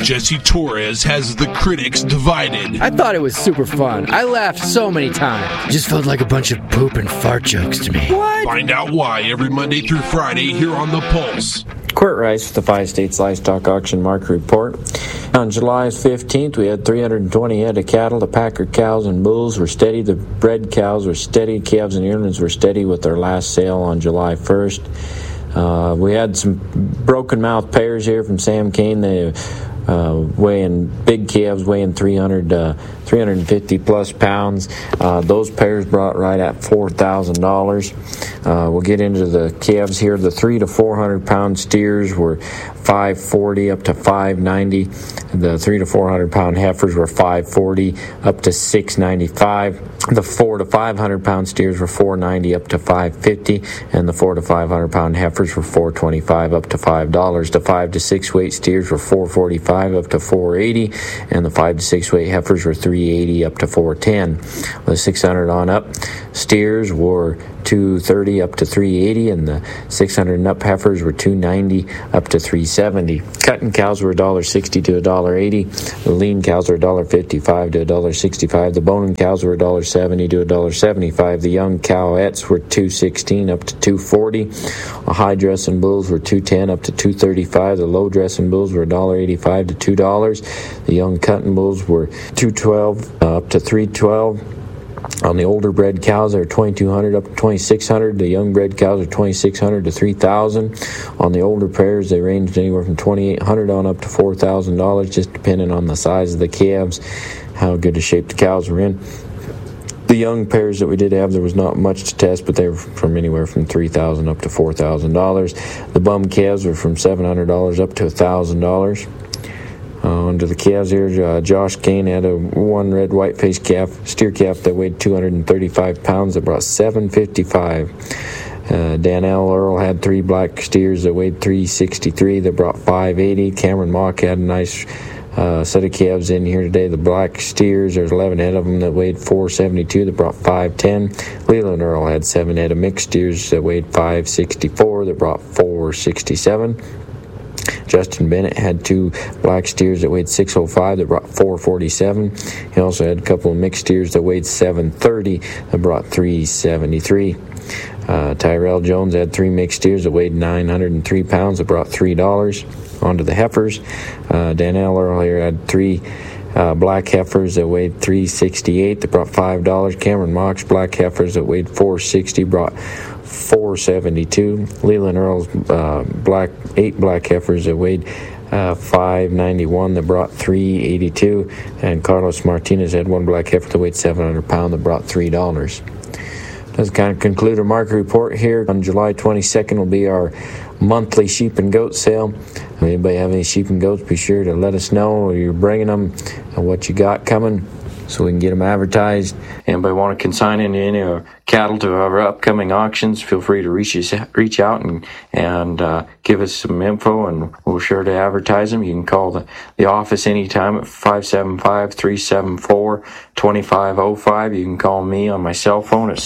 Jesse Torres has the critics divided. I thought it was super fun. I laughed so many times. It just felt like a bunch of poop and fart jokes to me. What? Find out why every Monday through Friday here on The Pulse. Quirt Rice with the Five States Livestock Auction Market Report. On July 15th, we had 320 head of cattle. The packer cows and bulls were steady. The bred cows were steady. Calves and yearlings were steady with their last sale on July 1st. We had some broken mouth pairs here from Sam Kane. They weighing big calves, weighing 350 plus pounds. Those pairs brought right at $4,000. We'll get into the calves here. The 300 to 400 pound steers were $540 up to $590. The 300 to 400 pound heifers were $540 up to $695. The 400 to 500 pound steers were $490 up to $550, and the 400 to 500 pound heifers were $425 up to $5. The 5 to 6 weight steers were $445 up to $480, and the 5 to 6 weight heifers were $380 up to $410. The 600 on up steers were $230 up to $380, and the 600 and up heifers were $290 up to $370. Cutting cows were $1.60 to $1.80. The lean cows were $1.55 to $1.65. The boning cows were $1.70 to $1.75. The young cowettes were $2.16 up to $2.40. The high dressing bulls were $2.10 up to $2.35. The low dressing bulls were $1.85 to $2. The young cutting bulls were $2.12 up to $3.12. On the older bred cows, they're $2,200 up to $2,600. The young bred cows are $2,600 to $3,000. On the older pairs, they ranged anywhere from $2,800 on up to $4,000, just depending on the size of the calves, how good a shape the cows were in. The young pairs that we did have, there was not much to test, but they were from anywhere from $3,000 up to $4,000. The bum calves were from $700 up to $1,000. Onto the calves here, Josh Kane had a one red white-faced steer calf that weighed 235 pounds that brought $755. Danelle Earl had 3 black steers that weighed 363 that brought $580. Cameron Mock had a nice set of calves in here today. The black steers, there's 11 head of them that weighed 472 that brought $510. Leland Earl had 7 head of mixed steers that weighed 564 that brought $467. Justin Bennett had 2 black steers that weighed 605 that brought $447. He also had a couple of mixed steers that weighed 730 that brought $373. Tyrell Jones had 3 mixed steers that weighed 903 pounds that brought $3. Onto the heifers, Danelle Earl here had 3 black heifers that weighed 368 that brought $5. Cameron Mock's black heifers that weighed 460 brought $472. Leland Earl's 8 black heifers that weighed 591 that brought $382, and Carlos Martinez had 1 black heifer that weighed 700 pounds that brought $3. That's kind of conclude our market report here. On July 22nd will be our monthly sheep and goat sale. If anybody have any sheep and goats, be sure to let us know where you're bringing them and what you got coming, so we can get them advertised. Anybody want to consign any of our cattle to our upcoming auctions, feel free to reach out and give us some info, and we'll be sure to advertise them. You can call the office anytime at 575-374-2505. You can call me on my cell phone at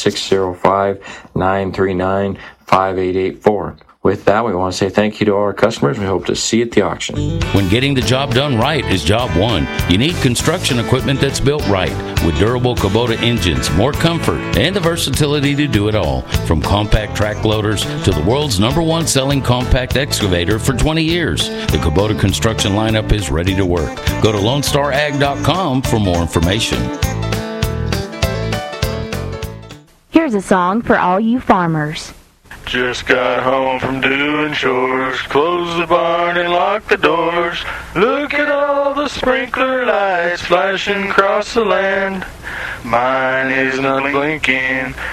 605-939-5884. With that, we want to say thank you to all our customers. We hope to see you at the auction. When getting the job done right is job one, you need construction equipment that's built right with durable Kubota engines, more comfort, and the versatility to do it all. From compact track loaders to the world's #1 selling compact excavator for 20 years, the Kubota construction lineup is ready to work. Go to LoneStarAg.com for more information. Here's a song for all you farmers. Just got home from doing chores, close the barn and lock the doors. Look at all the sprinkler lights flashing across the land. Mine is not blinking,